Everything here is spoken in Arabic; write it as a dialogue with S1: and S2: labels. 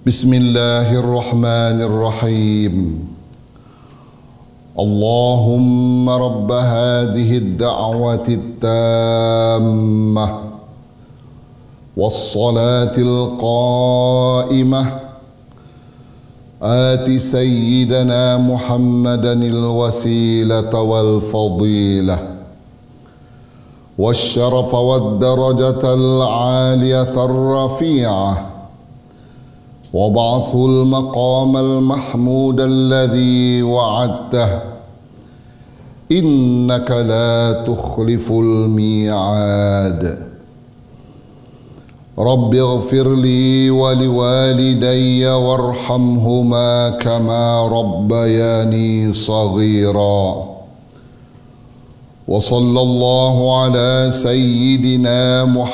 S1: بسم الله الرحمن الرحيم. اللهم رب هذه الدعوة التامة والصلاة القائمة آت سيدنا محمدا الوسيلة والفضيلة والشرف والدرجة العالية الرفيعة وابعثه المقام المحمود الذي وعدته إنك لا تخلف الميعاد. رب اغفر لي ولوالدي وارحمهما كما ربياني صغيرا. وصلى الله على سيدنا محمد